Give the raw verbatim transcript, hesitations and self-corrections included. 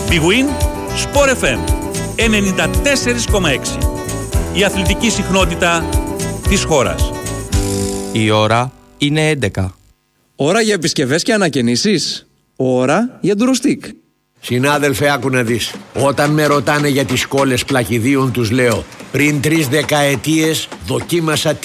Big Win, Sport εφ εμ ενενήντα τέσσερα κόμμα έξι. Η αθλητική συχνότητα της χώρας. Η ώρα είναι έντεκα. Ώρα για επισκευές και ανακαινήσεις. Ώρα για ντουροστικ. Συνάδελφε, άκου να δεις. Όταν με ρωτάνε για τις κόλλες πλακιδίων, τους λέω: πριν τρεις δεκαετίες δοκίμασα